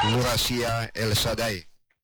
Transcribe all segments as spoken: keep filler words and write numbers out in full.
Nurasia El Sadai.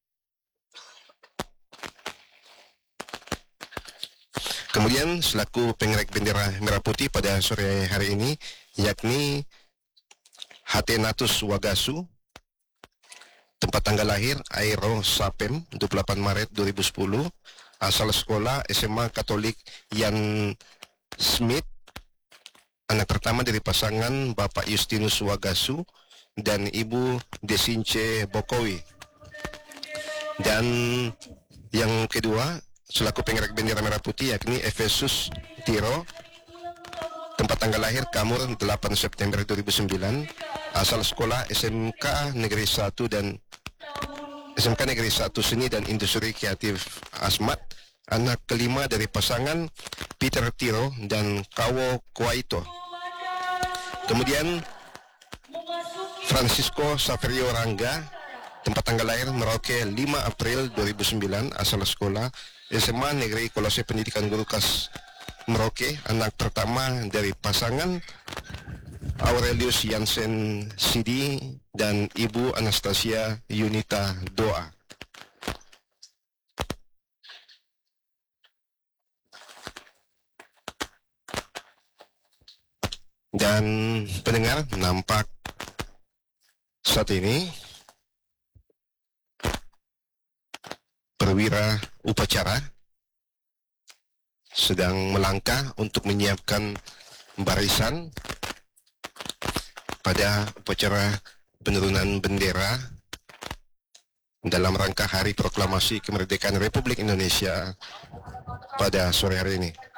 Kemudian selaku pengerek bendera merah putih pada sore hari ini yakni Hatenatus Wagasu, tempat tanggal lahir Aero Sapem, dua puluh delapan Maret dua ribu sepuluh, asal sekolah S M A Katolik Yan Smith, anak pertama dari pasangan Bapak Justinus Wagasu dan Ibu Desince Bokowi. Dan yang kedua selaku pengerek bendera merah putih yakni Efesus Tiro, tempat tanggal lahir Kamur delapan September dua ribu sembilan, asal sekolah S M K Negeri satu dan S M K Negeri satu Seni dan Industri Kreatif Asmat, anak kelima dari pasangan Peter Tiro dan Kawo Kuaito. Kemudian Francisco Saverio Rangga, tempat tanggal lahir Merauke lima April dua ribu sembilan, asal sekolah S M A Negeri Kolose Pendidikan Guru Kas Merauke, anak pertama dari pasangan Aurelius Yansen Sidi dan Ibu Anastasia Yunita Doa. Dan pendengar, nampak saat ini perwira upacara sedang melangkah untuk menyiapkan barisan pada upacara penurunan bendera dalam rangka Hari Proklamasi Kemerdekaan Republik Indonesia pada sore hari ini.